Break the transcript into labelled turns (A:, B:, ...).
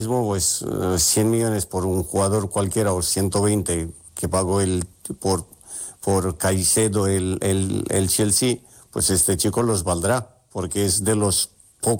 A: Pues 100 millones por un jugador cualquiera o 120 que pagó por Caicedo el Chelsea, pues este chico los valdrá, porque es de los